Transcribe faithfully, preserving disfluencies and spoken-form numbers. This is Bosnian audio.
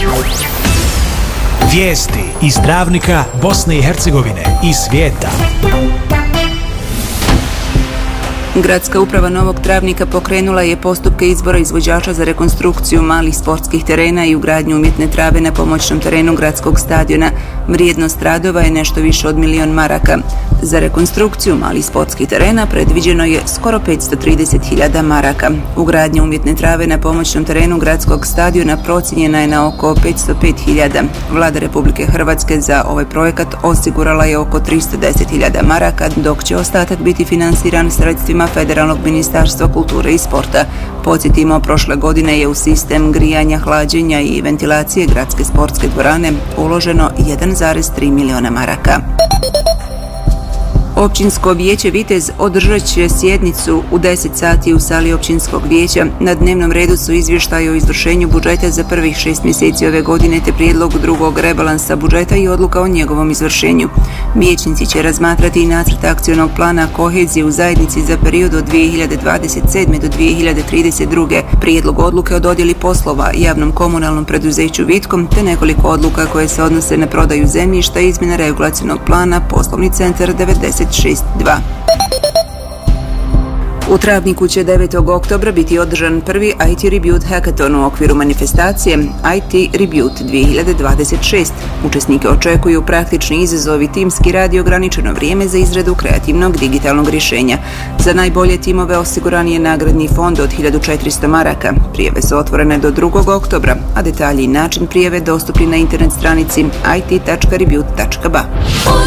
Vijesti iz Travnika, Bosne i Hercegovine i svijeta. Gradska uprava Novog Travnika pokrenula je postupke izbora izvođača za rekonstrukciju malih sportskih terena i ugradnju umjetne trave na pomoćnom terenu gradskog stadiona. Vrijednost radova je nešto više od milion maraka. Za rekonstrukciju malih sportskih terena predviđeno je skoro petsto trideset hiljada maraka. Ugradnja umjetne trave na pomoćnom terenu gradskog stadiona procijenjena je na oko petsto pet hiljada. Vlada Republike Hrvatske za ovaj projekat osigurala je oko tristo deset hiljada maraka, dok će ostatak biti finansiran sredstvima Federalnog ministarstva kulture i sporta. Podsjetimo, prošle godine je u sistem grijanja, hlađenja i ventilacije gradske sportske dvorane uloženo jedan zarez tri miliona maraka. Općinsko vijeće Vitez održat će sjednicu u deset sati u sali općinskog vijeća. Na dnevnom redu su izvještaj o izvršenju budžeta za prvih šest mjeseci ove godine te prijedlog drugog rebalansa budžeta i odluka o njegovom izvršenju. Vijećnici će razmatrati i nacrt akcionog plana kohezije u zajednici za period od dvije hiljade dvadeset sedme do dvije hiljade trideset druge, prijedlog odluke o dodjeli poslova javnom komunalnom preduzeću Vitkom te nekoliko odluka koje se odnose na prodaju zemljišta i izmjene regulacionog plana Poslovni centar devedeset šest dva. U Travniku će devetog oktobra biti održan prvi I T Rebute Hackathon u okviru manifestacije I T Rebute dvije hiljade dvadeset šest. Učesnike očekuju praktični izazovi, timski rad i ograničeno vrijeme za izradu kreativnog digitalnog rješenja. Za najbolje timove osiguran je nagradni fond od hiljadu četiristo maraka. Prijave su otvorene do drugog oktobra, a detalji i način prijave dostupni na internet stranici i t tačka rebute tačka b a.